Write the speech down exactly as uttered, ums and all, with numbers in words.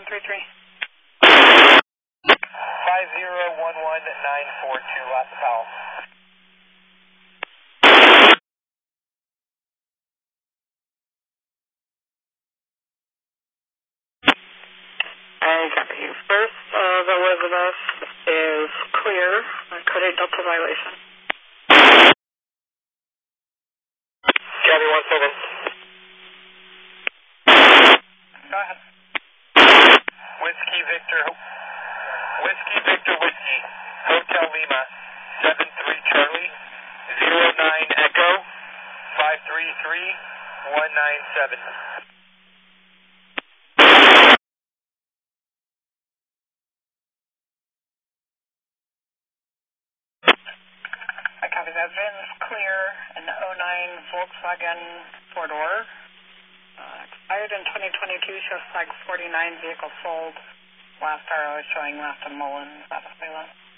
one three three. five zero one one nine four two, lots of Powell. I copy you. First, uh, the Elizabeth is clear. Code eight Delta violation. County one seven. Go ahead. Whiskey Victor, Whiskey Victor Whiskey, Hotel Lima, seven three Charlie, zero nine Echo, five three three one nine seven. I copy that. Vin's clear, an oh nine Volkswagen four-door. Uh, expired in twenty twenty-two, shows flag forty-nine, vehicle sold. Last arrow is showing left of Mullen, Venezuela.